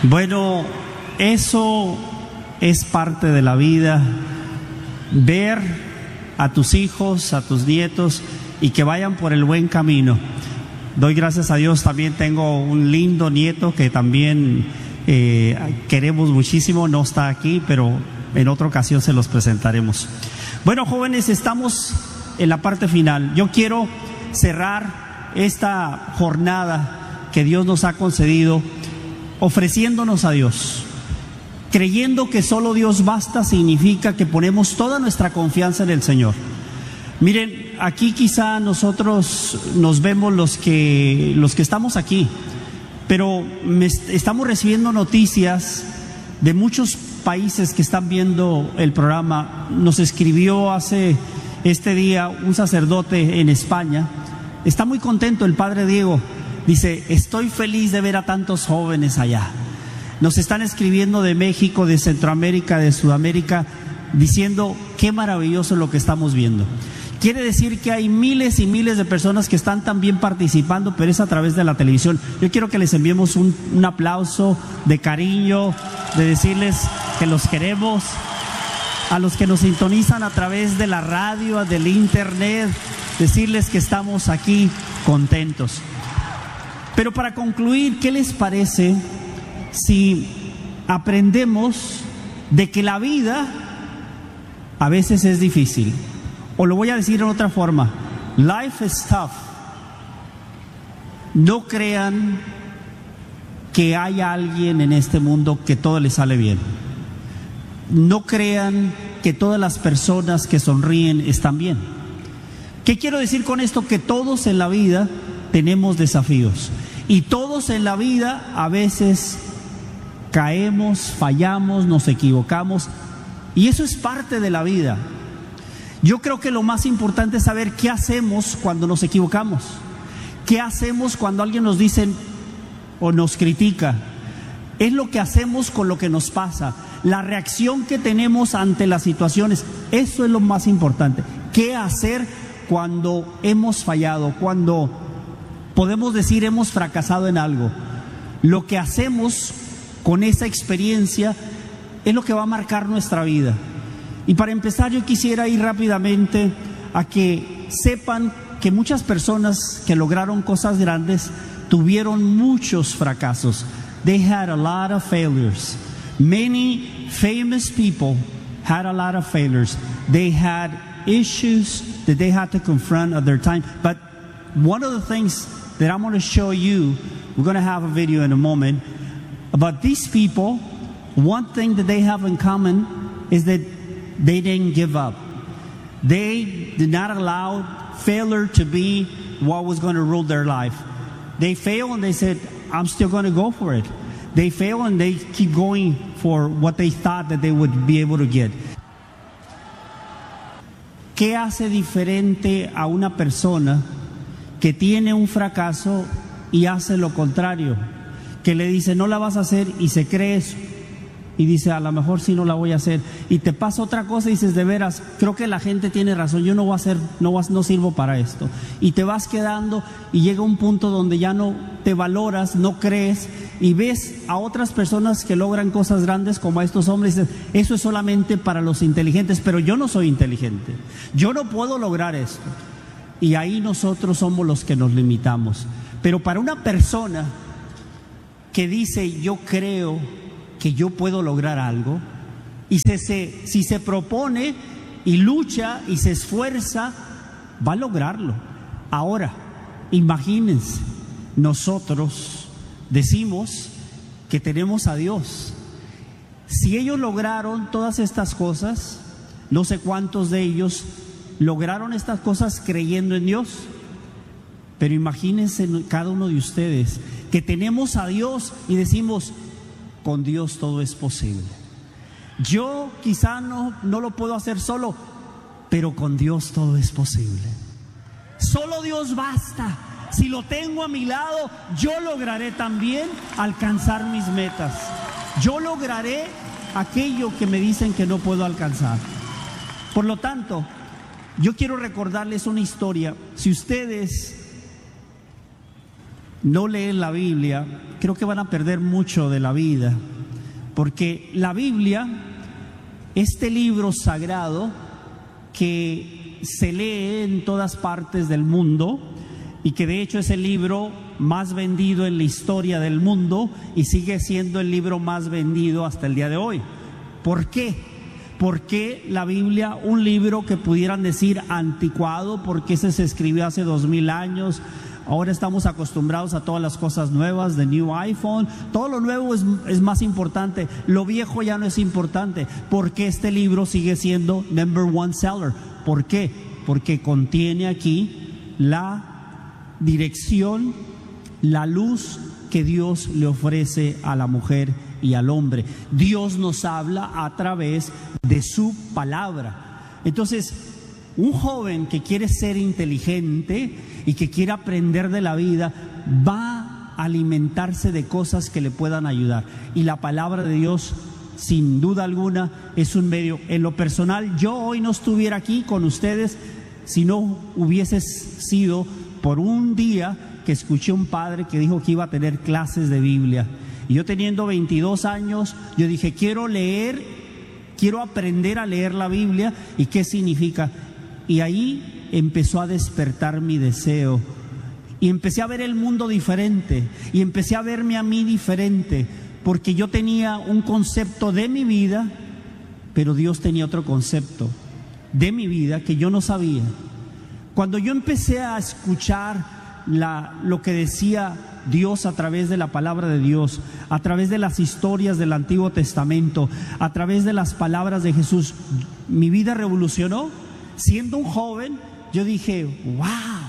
Bueno, eso es parte de la vida, ver a tus hijos, a tus nietos y que vayan por el buen camino. Doy gracias a Dios, también tengo un lindo nieto que también queremos muchísimo, no está aquí, pero en otra ocasión se los presentaremos. Bueno, jóvenes, estamos en la parte final. Yo quiero cerrar esta jornada que Dios nos ha concedido ofreciéndonos a Dios. Creyendo que solo Dios basta significa que ponemos toda nuestra confianza en el Señor. Miren, aquí quizá nosotros nos vemos los que estamos aquí, pero estamos recibiendo noticias de muchos países que están viendo el programa. Nos escribió hace este día un sacerdote en España. Está muy contento el padre Diego. Dice, estoy feliz de ver a tantos jóvenes allá. Nos están escribiendo de México, de Centroamérica, de Sudamérica, diciendo qué maravilloso lo que estamos viendo. Quiere decir que hay miles y miles de personas que están también participando, pero es a través de la televisión. Yo quiero que les enviemos un aplauso de cariño, de decirles que los queremos. A los que nos sintonizan a través de la radio, del internet, decirles que estamos aquí contentos. Pero para concluir, ¿qué les parece si aprendemos de que la vida a veces es difícil? O lo voy a decir en otra forma, life is tough. No crean que hay alguien en este mundo que todo le sale bien. No crean que todas las personas que sonríen están bien. ¿Qué quiero decir con esto? Que todos en la vida tenemos desafíos y todos en la vida a veces caemos, fallamos, nos equivocamos, y eso es parte de la vida. Yo creo que lo más importante es saber qué hacemos cuando nos equivocamos, qué hacemos cuando alguien nos dice o nos critica. Es lo que hacemos con lo que nos pasa, la reacción que tenemos ante las situaciones. Eso es lo más importante. ¿Qué hacer cuando hemos fallado, cuando podemos decir hemos fracasado en algo? Lo que hacemos con esa experiencia es lo que va a marcar nuestra vida. Y para empezar, yo quisiera ir rápidamente a que sepan que muchas personas que lograron cosas grandes tuvieron muchos fracasos. They had a lot of failures. Many famous people had a lot of failures. They had issues that they had to confront at their time. But one of the things that I'm going to show you, we're going to have a video in a moment, about these people. One thing that they have in common is that they didn't give up. They did not allow failure to be what was going to rule their life. They failed and they said, I'm still going to go for it. They fail and they keep going for what they thought that they would be able to get. ¿Qué hace diferente a una persona que tiene un fracaso y hace lo contrario? Que le dice, no la vas a hacer, y se cree eso. Y dice, a lo mejor sí no la voy a hacer. Y te pasa otra cosa y dices, de veras, creo que la gente tiene razón, yo no voy a hacer, no sirvo para esto. Y te vas quedando y llega un punto donde ya no te valoras, no crees, y ves a otras personas que logran cosas grandes como a estos hombres y dices, eso es solamente para los inteligentes, pero yo no soy inteligente, yo no puedo lograr esto. Y ahí nosotros somos los que nos limitamos. Pero para una persona que dice, yo creo que yo puedo lograr algo, y si se propone y lucha y se esfuerza, va a lograrlo. Ahora, imagínense, nosotros decimos que tenemos a Dios. Si ellos lograron todas estas cosas, no sé cuántos de ellos lograron estas cosas creyendo en Dios. Pero imagínense cada uno de ustedes que tenemos a Dios y decimos, con Dios todo es posible. Yo quizá no lo puedo hacer solo, pero con Dios todo es posible. Solo Dios basta. Si lo tengo a mi lado, yo lograré también alcanzar mis metas. Yo lograré aquello que me dicen que no puedo alcanzar. Por lo tanto, yo quiero recordarles una historia. Si ustedes no leen la Biblia, creo que van a perder mucho de la vida, porque la Biblia, este libro sagrado que se lee en todas partes del mundo y que de hecho es el libro más vendido en la historia del mundo y sigue siendo el libro más vendido hasta el día de hoy. ¿Por qué? ¿Por qué la Biblia, un libro que pudieran decir anticuado, porque ese se escribió hace 2000 años? Ahora estamos acostumbrados a todas las cosas nuevas, the new iPhone, todo lo nuevo es más importante, lo viejo ya no es importante. ¿Por qué este libro sigue siendo number one seller? ¿Por qué? Porque contiene aquí la dirección, la luz que Dios le ofrece a la mujer y al hombre. Dios nos habla a través de su palabra. Entonces, un joven que quiere ser inteligente y que quiere aprender de la vida va a alimentarse de cosas que le puedan ayudar, y la palabra de Dios, sin duda alguna, es un medio. En lo personal, yo hoy no estuviera aquí con ustedes si no hubiese sido por un día que escuché un padre que dijo que iba a tener clases de Biblia. Y yo, teniendo 22 años, yo dije, quiero leer, quiero aprender a leer la Biblia y qué significa. Y ahí empezó a despertar mi deseo, y empecé a ver el mundo diferente, y empecé a verme a mí diferente, porque yo tenía un concepto de mi vida, pero Dios tenía otro concepto de mi vida que yo no sabía. Cuando yo empecé a escuchar lo que decía Dios a través de la palabra de Dios, a través de las historias del Antiguo Testamento, a través de las palabras de Jesús, mi vida revolucionó. Siendo un joven, yo dije, wow,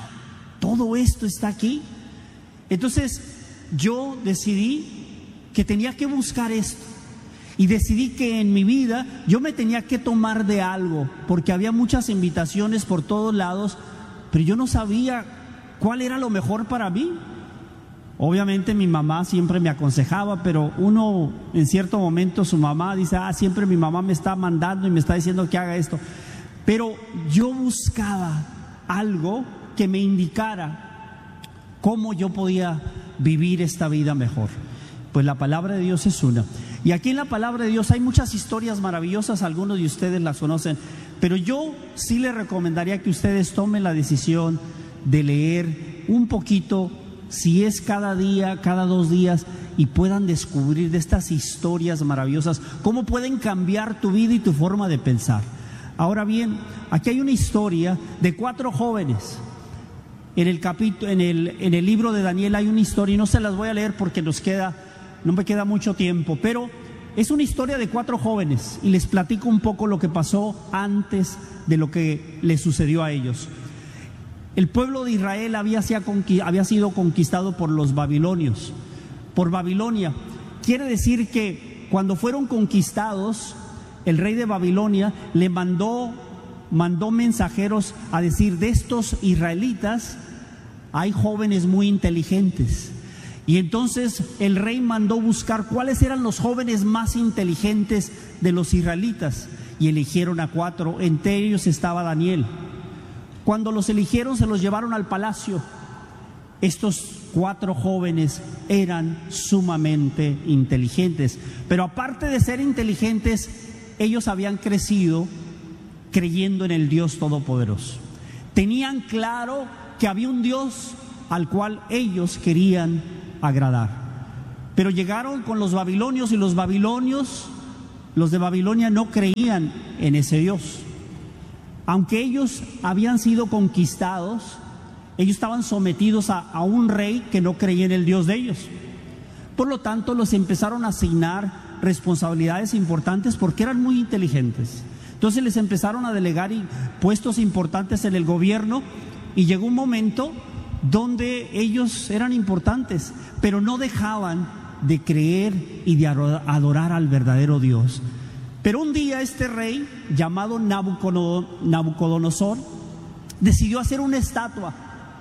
todo esto está aquí. Entonces yo decidí que tenía que buscar esto, y decidí que en mi vida yo me tenía que tomar de algo, porque había muchas invitaciones por todos lados, pero yo no sabía cuál era lo mejor para mí. Obviamente mi mamá siempre me aconsejaba, pero uno en cierto momento, su mamá dice, siempre mi mamá me está mandando y me está diciendo que haga esto. Pero yo buscaba algo que me indicara cómo yo podía vivir esta vida mejor. Pues la palabra de Dios es una. Y aquí en la palabra de Dios hay muchas historias maravillosas, algunos de ustedes las conocen, pero yo sí les recomendaría que ustedes tomen la decisión de leer un poquito, si es cada día, cada 2 días, y puedan descubrir de estas historias maravillosas, cómo pueden cambiar tu vida y tu forma de pensar. Ahora bien, aquí hay una historia de 4 jóvenes. En el libro de Daniel hay una historia, y no se las voy a leer porque no me queda mucho tiempo, pero es una historia de 4 jóvenes, y les platico un poco lo que pasó antes de lo que les sucedió a ellos. El pueblo de Israel había sido conquistado por los babilonios, por Babilonia. Quiere decir que cuando fueron conquistados, el rey de Babilonia le mandó mensajeros a decir, de estos israelitas hay jóvenes muy inteligentes. Y entonces el rey mandó buscar cuáles eran los jóvenes más inteligentes de los israelitas, y eligieron a 4, entre ellos estaba Daniel. Cuando los eligieron, se los llevaron al palacio. Estos 4 jóvenes eran sumamente inteligentes, pero aparte de ser inteligentes, ellos habían crecido creyendo en el Dios Todopoderoso. Tenían claro que había un Dios al cual ellos querían agradar. Pero llegaron con los babilonios, y los de Babilonia no creían en ese Dios. Aunque ellos habían sido conquistados, ellos estaban sometidos a un rey que no creía en el Dios de ellos. Por lo tanto, los empezaron a asignar responsabilidades importantes porque eran muy inteligentes. Entonces les empezaron a delegar puestos importantes en el gobierno, y llegó un momento donde ellos eran importantes, pero no dejaban de creer y de adorar al verdadero Dios. Pero un día este rey, llamado Nabucodonosor, decidió hacer una estatua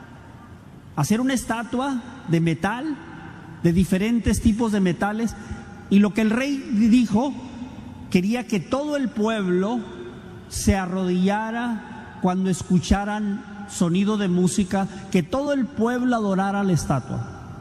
de metal, de diferentes tipos de metales, y lo que el rey dijo, quería que todo el pueblo se arrodillara cuando escucharan sonido de música, que todo el pueblo adorara la estatua.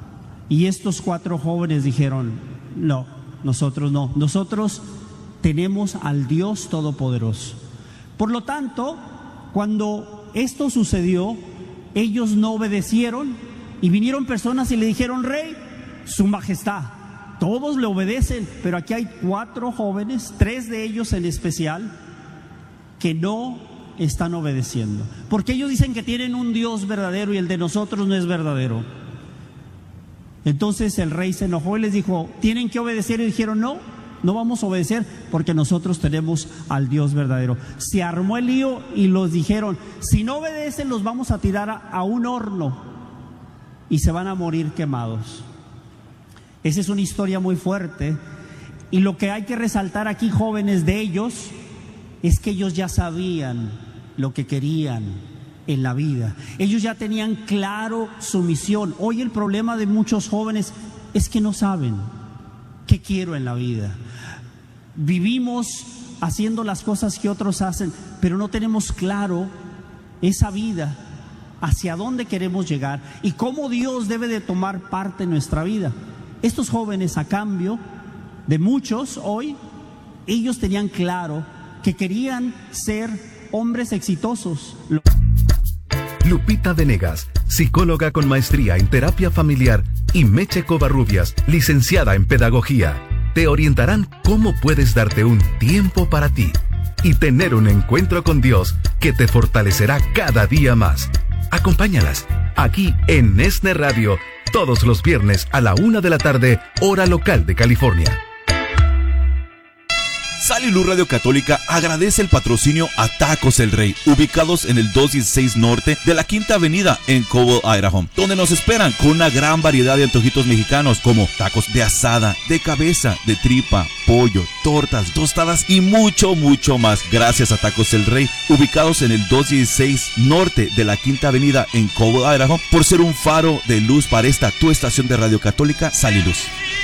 Y estos 4 jóvenes dijeron: no, nosotros no, nosotros tenemos al Dios Todopoderoso. Por lo tanto, cuando esto sucedió, ellos no obedecieron, y vinieron personas y le dijeron: rey, su majestad. Todos le obedecen, pero aquí hay 4 jóvenes, 3 de ellos en especial, que no están obedeciendo, porque ellos dicen que tienen un Dios verdadero y el de nosotros no es verdadero. Entonces el rey se enojó y les dijo: tienen que obedecer. Y dijeron: no, no vamos a obedecer porque nosotros tenemos al Dios verdadero. Se armó el lío y los dijeron: si no obedecen, los vamos a tirar a un horno y se van a morir quemados. Esa es una historia muy fuerte, y lo que hay que resaltar aquí, jóvenes, de ellos es que ellos ya sabían lo que querían en la vida. Ellos ya tenían claro su misión. Hoy el problema de muchos jóvenes es que no saben qué quiero en la vida. Vivimos haciendo las cosas que otros hacen, pero no tenemos claro esa vida, hacia dónde queremos llegar y cómo Dios debe de tomar parte en nuestra vida. Estos jóvenes, a cambio de muchos hoy, ellos tenían claro que querían ser hombres exitosos. Lupita Venegas, psicóloga con maestría en terapia familiar, y Meche Covarrubias, licenciada en pedagogía, te orientarán cómo puedes darte un tiempo para ti y tener un encuentro con Dios que te fortalecerá cada día más. Acompáñalas aquí en Nesne Radio, todos los viernes a la 1 de la tarde, hora local de California. Sal y Luz Radio Católica agradece el patrocinio a Tacos El Rey, ubicados en el 216 Norte de la Quinta Avenida en Cobble, Idaho, donde nos esperan con una gran variedad de antojitos mexicanos como tacos de asada, de cabeza, de tripa, pollo, tortas, tostadas y mucho, mucho más. Gracias a Tacos El Rey, ubicados en el 216 Norte de la Quinta Avenida en Cobble, Idaho, por ser un faro de luz para esta tu estación de Radio Católica, Sal y Luz.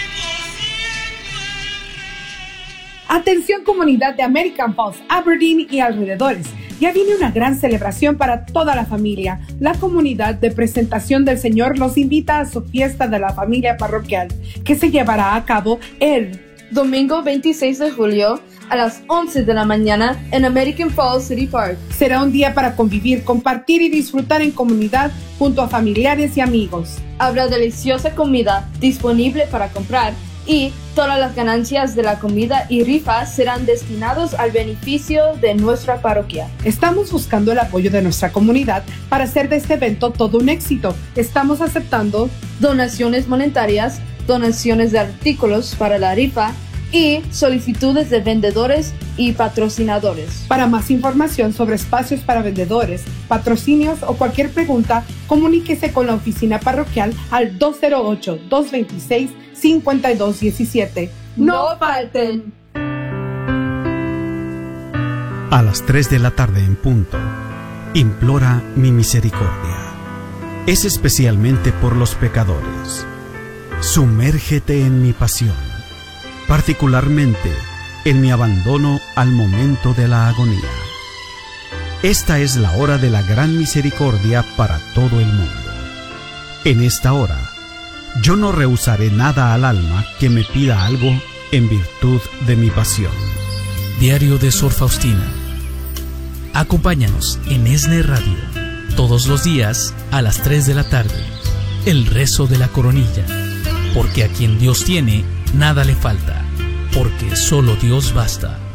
Atención, comunidad de American Falls, Aberdeen y alrededores. Ya viene una gran celebración para toda la familia. La comunidad de Presentación del Señor los invita a su fiesta de la familia parroquial, que se llevará a cabo el domingo 26 de julio a las 11 de la mañana en American Falls City Park. Será un día para convivir, compartir y disfrutar en comunidad junto a familiares y amigos. Habrá deliciosa comida disponible para comprar, y todas las ganancias de la comida y rifas serán destinados al beneficio de nuestra parroquia. Estamos buscando el apoyo de nuestra comunidad para hacer de este evento todo un éxito. Estamos aceptando donaciones monetarias, donaciones de artículos para la rifa y solicitudes de vendedores y patrocinadores. Para más información sobre espacios para vendedores, patrocinios o cualquier pregunta, comuníquese con la oficina parroquial al 208-226-5217. ¡No falten! A las 3 de la tarde en punto, implora mi misericordia. Es especialmente por los pecadores. Sumérgete en mi pasión, particularmente en mi abandono al momento de la agonía. Esta es la hora de la gran misericordia para todo el mundo. En esta hora, yo no rehusaré nada al alma que me pida algo en virtud de mi pasión. Diario de Sor Faustina. Acompáñanos en Nesne Radio todos los días a las 3 de la tarde. El rezo de la coronilla. Porque a quien Dios tiene, nada le falta. Porque solo Dios basta.